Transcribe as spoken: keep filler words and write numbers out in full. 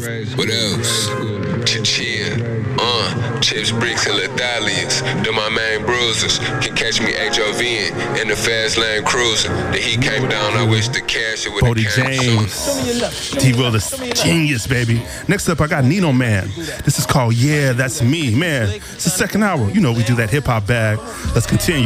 What else? Chill. Uh, chips, bricks, and Latalias. They're my main bruisers. Can catch me H O V in, in the fast lane cruising. The heat came down, I wish the cash it would have Bodie James. T-Will the genius, baby. Next up, I got Nino Man. This is called Yeah, That's Me. Man, it's the second hour. You know we do that hip-hop bag. Let's continue.